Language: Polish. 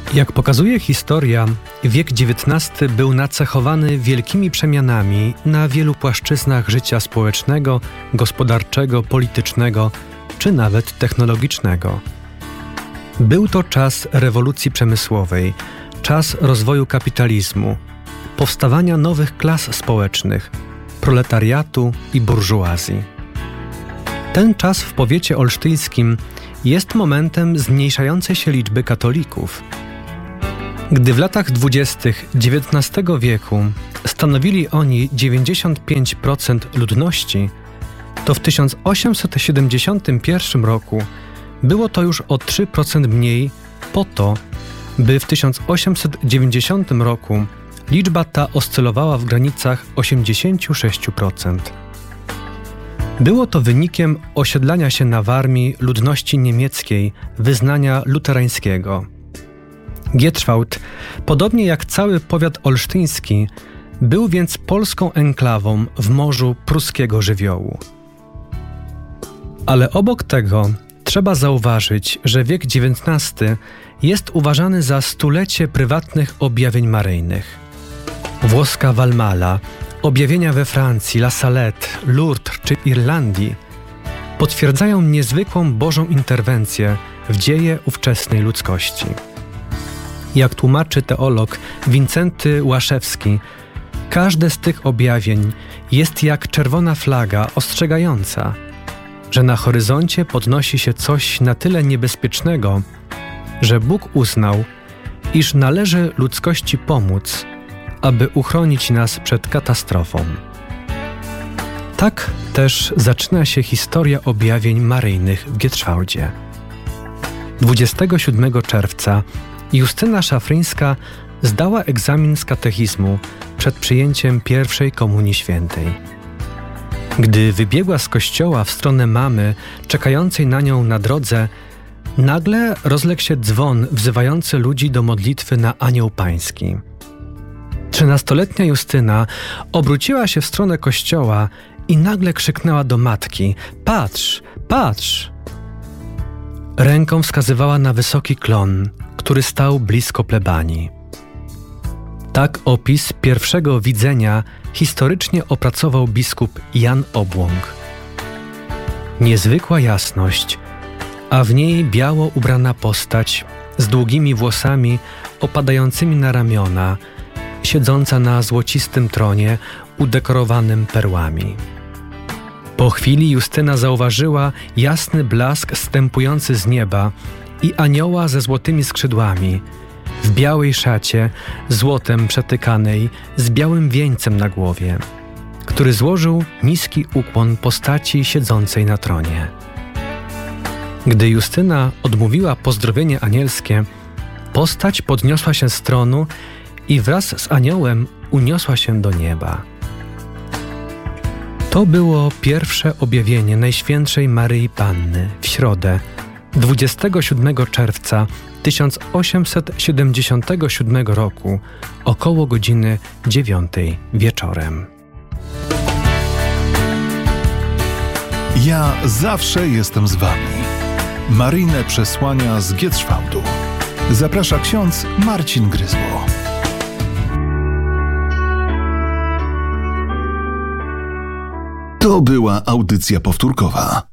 Jak pokazuje historia, wiek XIX był nacechowany wielkimi przemianami na wielu płaszczyznach życia społecznego, gospodarczego, politycznego czy nawet technologicznego. Był to czas rewolucji przemysłowej, czas rozwoju kapitalizmu, powstawania nowych klas społecznych, proletariatu i burżuazji. Ten czas w powiecie olsztyńskim jest momentem zmniejszającej się liczby katolików. Gdy w latach 20. XIX wieku stanowili oni 95% ludności, to w 1871 roku było to już o 3% mniej, po to, by w 1890 roku liczba ta oscylowała w granicach 86%. Było to wynikiem osiedlania się na Warmii ludności niemieckiej wyznania luterańskiego. Gierczwałd, podobnie jak cały powiat olsztyński, był więc polską enklawą w morzu pruskiego żywiołu. Ale obok tego trzeba zauważyć, że wiek XIX jest uważany za stulecie prywatnych objawień maryjnych. Włoska Walmala, objawienia we Francji, La Salette, Lourdes czy Irlandii potwierdzają niezwykłą Bożą interwencję w dzieje ówczesnej ludzkości. Jak tłumaczy teolog Wincenty Łaszewski, każde z tych objawień jest jak czerwona flaga ostrzegająca, że na horyzoncie podnosi się coś na tyle niebezpiecznego, że Bóg uznał, iż należy ludzkości pomóc, aby uchronić nas przed katastrofą. Tak też zaczyna się historia objawień maryjnych w Gierczwałdzie. 27 czerwca Justyna Szafryńska zdała egzamin z katechizmu przed przyjęciem pierwszej komunii świętej. Gdy wybiegła z kościoła w stronę mamy, czekającej na nią na drodze, nagle rozległ się dzwon wzywający ludzi do modlitwy na Anioł Pański. 13-letnia Justyna obróciła się w stronę kościoła i nagle krzyknęła do matki: „Patrz, patrz!” Ręką wskazywała na wysoki klon, który stał blisko plebanii. Tak opis pierwszego widzenia historycznie opracował biskup Jan Obłąk. Niezwykła jasność, a w niej biało ubrana postać z długimi włosami opadającymi na ramiona, siedząca na złocistym tronie udekorowanym perłami. Po chwili Justyna zauważyła jasny blask zstępujący z nieba i anioła ze złotymi skrzydłami, w białej szacie, złotem przetykanej, z białym wieńcem na głowie, który złożył niski ukłon postaci siedzącej na tronie. Gdy Justyna odmówiła pozdrowienie anielskie, postać podniosła się z tronu i wraz z aniołem uniosła się do nieba. To było pierwsze objawienie Najświętszej Maryi Panny w środę, 27 czerwca 1877 roku, około godziny 9 wieczorem. Ja zawsze jestem z wami. Maryjne przesłania z Gierczwałdu. Zaprasza ksiądz Marcin Gryzło. To była audycja powtórkowa.